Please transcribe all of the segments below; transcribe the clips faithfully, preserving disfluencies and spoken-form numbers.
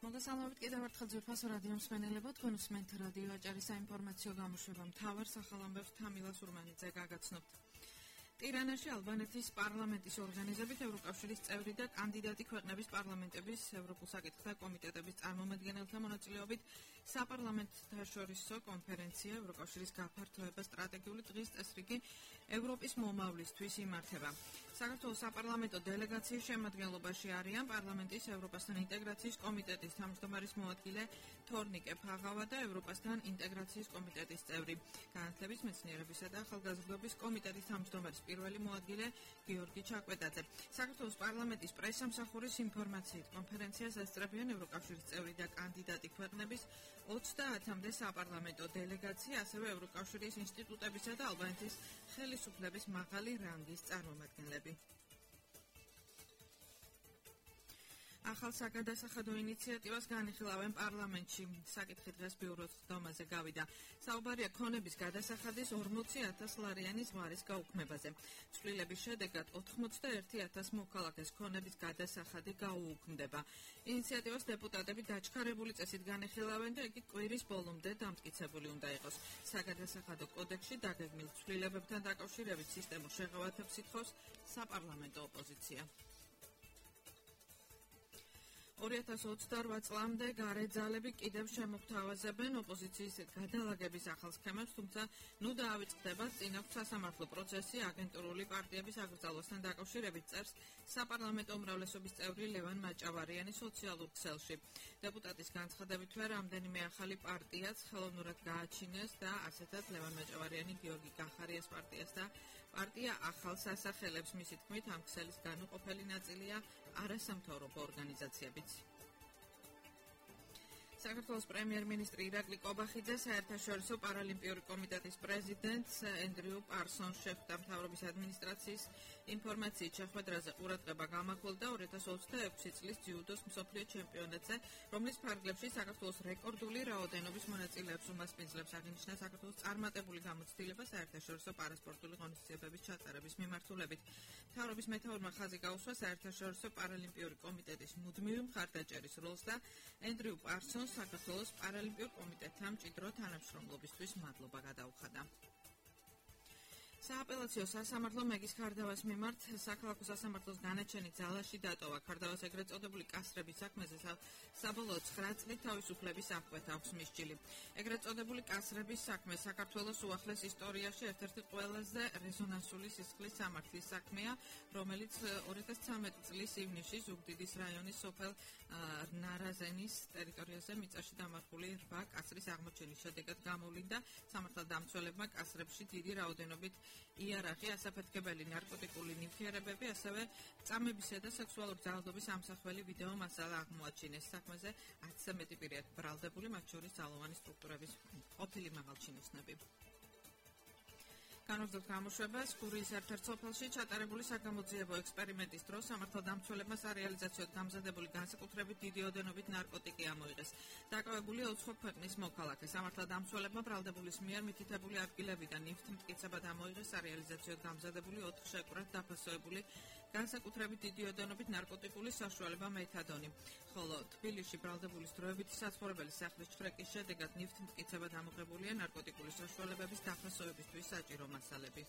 მოგესალმებით კიდევ ერთხელ ძვირფას რადიო მსმენელებო, თქვენ უსმენთ რადიო აჭარის საინფორმაციო გამოშვება მთავარ სახელამბებს თამილა სურმანიძე გაგაცნობთ. ირანაში ალბანეთის პარლამენტის ორგანიზებით ევროკავშირის წევრი და კანდიდატი ქვეყნების პარლამენტების ევროპულ საკითხთა კომიტეტების წარმომადგენელთა მონაწილეობით საპარლამენტთაშორისო კონფერენცია ევროკავშირის გაფართოება სტრატეგიული დღის წესრიგი ევროპის მომავლისთვის იმართება. საქართველოს საპარლამენტო დელეგაციის შემადგენლობაში არიან პარლამენტის ევროპასთან ინტეგრაციის კომიტეტის თავმჯდომარის მოადგილე თორნიკე ფაღავა და ევროპასთან ინტეგრაციის კომიტეტის წევრი, განათლების, მეცნიერებისა და ახალგაზრდობის კომიტეტის თავმჯდომარის პირველი მოადგილე გიორგი ჩაკვეტაძე. საქართველოს პარლამენტის პრესსამსახურის ინფორმაციით კონფერენციას ესწრებიან ევროკავშირის წევრი და კანდიდატი ქვეყნების ოცდაათამდე საპარლამენტო დელეგაცია, ასევე ევროკავშირის ინსტიტუტებისა და ალბანეთის ხელისუფლების მაღალი რანგის წარმომადგენლები. ახალ საგადასახადო ინიციატივას განიხილავენ პარლამენტში. საკითხი დღეს ბიუროს ხდომაზე გავიდა. საუბარია ქონების გადასახადის ორმოცი ათას ლარიანი ზღვარის გაუქმებაზე. ცვლილების შედეგად ოთხმოცდაერთი ათას მოქალაქეს ქონების გადასახადი გაუუქმდება. ინიციატივას დეპუტატები დაჩქარებული წესით განიხილავენ და იგი კვირის ბოლომდე დამტკიცებული უნდა იყოს. საგადასახადო კოდექსში დაგეგმილ ცვლილებებთან დაკავშირებით სისტემურ შეღავათებს ითხოვს საპარლამენტო ოპოზიცია. ორი ათას ოცდაორვა წლამდე გარე ძალები კიდევ შემოგთავაზებენ ოპოზიციის გადალაგების ახალ სქემებს, თუმცა ნუ დაავიწყდება წინააღმდეგ სასამართლო პროცესი აგენტურული პარტიების აკრძალვასთან დაკავშირებით წერს საპარლამენტო უმრავლესობის წევრი ლევან მაჭავარიანი სოციალურ ქსელში. დეპუტატის განცხადებით რამდენიმე ახალი პარტიაც ხელოვნურად გააჩინეს და ასეთად ლევან მაჭავარიანი, გიორგი კახარიას პარტიას და პარტია ახალ სასახელებს. მისი თქმით, ამ ქსელის განუყოფელი ნაწილია არასამთავრობო ორგანიზაციებიც. საქართველოს პრემიერ-მინისტრი ირაკლი კობახიძე საერთაშორისო პარალიმპიური კომიტეტის პრეზიდენტს ენდრიუ პარსონს შეხვდა. მთავრობის ადმინისტრაციის ინფორმაციით შეხვედრაზე ყურადღება გამახვილდა ორი ათას ოცდაექვსი წლის ძიუდოს მსოფლიო ჩემპიონატზე, რომლის ფარგლებში საქართველოს რეკორდული რაოდენობის მონაწილეებს უმასპინძლებს. აღინიშნა საქართველოს წარმატებული გამოცდილება საერთაშორისო პარასპორტული ღონისძიებების ჩატარების მიმართულებით. მთავრობის მეთაურმა ხაზი გაუსვა საერთაშორისო პარალიმპიური კომიტეტის მუდმივი მხარდაჭერის როლს და ენდრიუ პარსონს საქართველოს პარალიმპიურ კომიტეტთან მჭიდრო თანამშრომლობისთვის მადლობა გადაუხადა. სააპელაციო სასამართლო მეგის ქარდავას მიმართ საქალაქო სასამართლოს განაჩენი ძალაში დატოვა. ქარდავას ეგრეთ წოდებული კასრების საქმეზე საბოლოო ცხრა წლით თავისუფლების აღკვეთა აქვს მისჯილი. ეგრეთ წოდებული კასრების საქმე საქართველოს უახლეს ისტორიაში ერთ-ერთი ყველაზე რეზონანსული სისხლის სამართლის საქმეა, რომელიც ორი ათას ცხრამეტი წლის ივნისში ზუგდიდის რაიონის სოფელ ნარაზენის ტერიტორიაზე მიწაში დამარხული რვა კასრის აღმოჩენის შედეგად გამოვლინდა. სამართალდამცველებმა კასრებში დიდი რაოდენობით იარაღი, ასაფეთქებელი ნარკოტიკული ნივთიერებები, ასევე წამებისა და სექსუალური ძალადობის ამსახველი ვიდეო მასალა აღმოაჩინეს. საქმეზე ათზე მეტი პირია ბრალდებული, მათ შორის ძალოვანი სტრუქტურების ყოფილი მაღალჩინოსნები. განვაგრძობთ გამოშვებას. გურიის ერთ-ერთ სოფელში ჩატარებული საგამოძიებო ექსპერიმენტის დროს სამართალდამცველებმა სარეალიზაციოდ გამზადებული განსაკუთრებით დიდი ოდენობით ნარკოტიკი ამოიღეს. დაკავებულია უცხო ქვეყნის მოქალაქე. სამართალდამცველებმა ბრალდებულის მიერ მითითებული ადგილებიდან ნივთმტკიცებად ამოიღეს სარეალიზაციოდ გამზადებული ოთხ შეკვრად დაფასოებული განსაკუთრებით დიდი ოდენობით ნარკოტიკული საშუალება მეთადონი. ხოლო თბილისში ბრალდებულის დროებითი საცხოვრებელი სახლის ჩხრეკის შედეგად ნივთმტკიცებად ამოღებულია ნარკოტიკული საშუალებების დაფასოებისთვის საჭირო მასალები.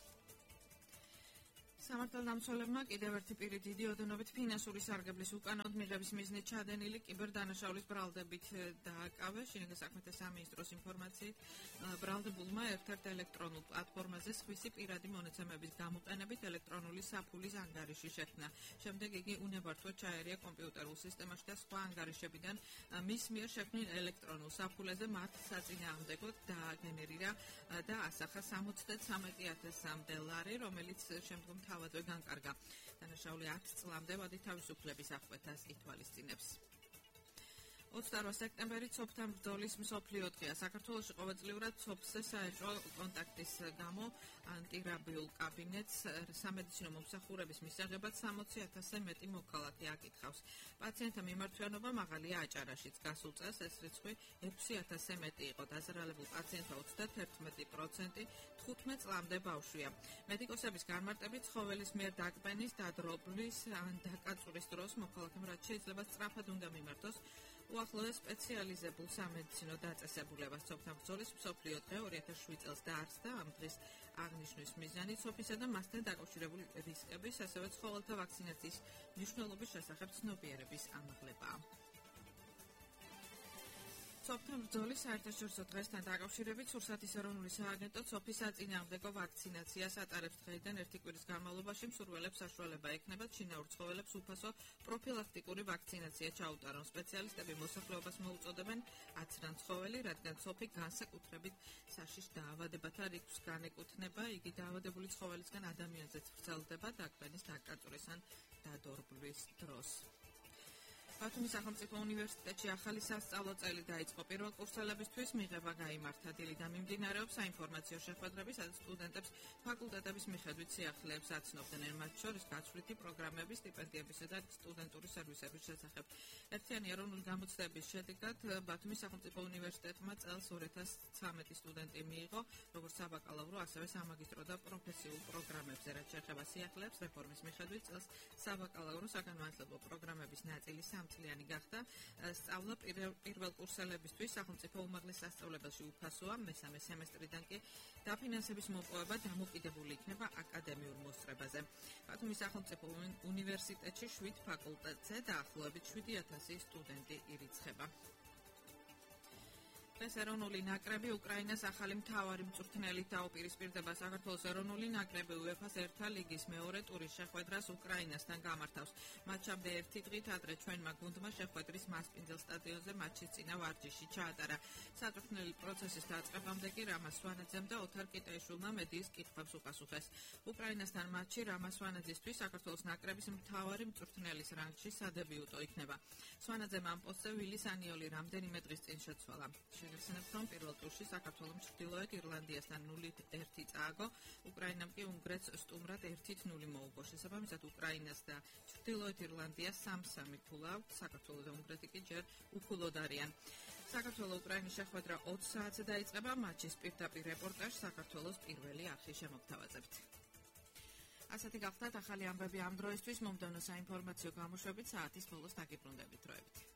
სამართალდამცველებმა კიდევ ერთი პირი დიდი ოდენობით ფინანსური სარგებლის უკანონოდ მიღების მიზნით ჩადენილი კიბერდანაშაულის ბრალდებით დააკავეს. შინაგან საქმეთა სამინისტროს ინფორმაციით ბრალდებულმა ერთ-ერთ ელექტრონულ პლატფორმაზე სხვისი პირადი მონაცემების გამოყენებით ელექტრონული საფულის ანგარიში შექმნა. შემდეგ იგი უნებართვოდ ჩაერია კომპიუტერულ სისტემაში და სხვა ანგარიშებიდან მის მიერ შექმნილ ელექტრონულ საფულეზე მათ საწინააღმდეგოდ დააგენერირა და ასახა სამოცდათრამეტი ათასამდე ლარი, რომელიც შემდგომ თავადვე განკარგა. დანაშაული ათ წლამდე ვადი თავისუფლების აღკვეთას ითვალისწინებს. ოცდაორვა სექტემბერი ცოფთან ბრძოლის მსოფლიო დღეა. საქართველოში ყოველწლიურად ცოფზე საერთო კონტაქტის გამო ანტირაბიულ კაბინეტს სამედიცინო მომსახურების მისაღებად სამოცი ათასზე მეტი მოქალაქე აკითხავს. პაციენტთა მიმართვიანობა მაღალია აჭარაშიც. გასულ წელს ეს რიცხვი ექვსი ათასზე მეტი იყო. დაზარალებულ პაციენტთა ოცდათერთმეტი პროცენტი თხუთმეტ წლამდე ბავშვია. მედიკოსების განმარტებით ცხოველის მიერ დაკბენის, დადრობლის ან დაკაწვრის დროს მოქალაქემ რაც შეიძლება სწრაფად უნდა მიმართოს უახლოეს სპეციალიზებულ სამედიცინო დაწესებულებას სოფთა ბრძოლის მსოფლიო დღე ორი ათას შვიდ წელს დაარსდა. ამ დღის აღნიშვნის მიზანი სოფისა და მასთან დაკავშირებული რისკების, ასევე ცხოველთა ვაქცინაციის მნიშვნელობის შესახებ ცნობიერების ამაღლებაა. სოფთა ბრძოლის საერთაშორისო დღესთან დაკავშირებით სურსათის ეროვნული სააგენტო სოფის საწინააღმდეგო ვაქცინაციას ატარებს. დღეიდან ერთი კვირის განმავლობაში მსურველებს საშუალება ექნებათ შინაურ ცხოველებს უფასო პროფილაქტიკური ვაქცინაცია ჩაუტარონ. სპეციალისტები მოსახლეობას მოუწოდებენ აცრან ცხოველი, რადგან სოფი განსაკუთრებით საშიშ დაავადებათა რისკს განეკუთვნება. იგი დაავადებული ცხოველისგან ადამიანზეც ვრცელდება დაკვენის, დაკარწვრის ან დადორბვის დროს. ბათუმის სახელმწიფო უნივერსიტეტში ახალი სასწავლო წელი დაიწყო. პირველ კურსელებისთვის მიღება გაიმართა. დილით მიმდინარეობს საინფორმაციო შეხვედრები, სადაც სტუდენტებს ფაკულტეტების მიხედვით სიახლეებს აცნობდნენ, მათ შორის გაცვლითი პროგრამების, სტიპენდიებისა და სტუდენტური სერვისების შესახებ. ერთიანი ეროვნული გამოცდების შედეგად ბათუმის სახელმწიფო უნივერსიტეტმა წელს ორი ათას ცხრამეტი სტუდენტი მიიღო, როგორც საბაკალავრო, ასევე სამაგისტრო და პროფესიულ პროგრამებზე. რაც შეეხება სიახლეებს, რეფორმის მიხედვით წელს საბაკალავრო საგანმანათლებლო პროგრამების ნაწილი სამწლიანი გახდა. სწავლა პირველ კურსელებისთვის სახელმწიფო უმაღლეს სასწავლებელში უფასოა, მესამე სემესტრიდან კი დაფინანსების მოპოვება დამოკიდებული იქნება აკადემიურ მოსწრებაზე. ბათუმის სახელმწიფო უნივერსიტეტში შვიდ ფაკულტეტზე დაახლოებით შვიდი ათასი სტუდენტი ირიცხება. დღეს ეროვნული ნაკრები უკრაინას ახალი მთავარი მწვრთნელით დაუპირისპირდება. საქართველოს ეროვნული ნაკრები უეფა-ს ერთა ლიგის მეორე ტურის შეხვედრას უკრაინასთან გამართავს. მატჩამდე ერთი დღით ადრე ჩვენმა გუნდმა შეხვედრის მასპინძელ სტადიონზე მატჩის წინა ვარჯიში ჩაატარა. საწვრთნელი პროცესის დაწყებამდე კი რამაზ სვანაძემ და ოთარ კიტაიშვილმა მედიის კითხვებს უპასუხეს. უკრაინასთან მატჩი რამაზ სვანაძისთვის საქართველოს ნაკრების მთავარი მწვრთნელის რანგში სადებიუტო იქნება. სვანაძემ ამ პოსტზე ვილი სანიოლი რამდენიმე დღის წინ შეცვალა. შეგახსენებთ, რომ პირველ ტურში საქართველოს ჩრდილოეთ ირლანდიასთან ნულით ერთი წააგო, უკრაინამ კი უნგრეთს სტუმრად ერთით ნული მოუგო. შესაბამისად, უკრაინას და ჩრდილოეთ ირლანდიას სამ-სამი ქულა აქვთ, საქართველოს და უნგრეთი კი ჯერ უქულოდ არიან. საქართველოს-უკრაინის შეხვედრა ოცი საათზე დაიწყება. მატჩის პირდაპირ რეპორტაჟს საქართველოს პირველი არხი შემოგთავაზებთ. ასეთი გახლდათ ახალი ამბები ამ დროისთვის. მომდევნო საინფორმაციო გამოშვებით საათის ბოლოს დაგიბრუნდებით დროებით.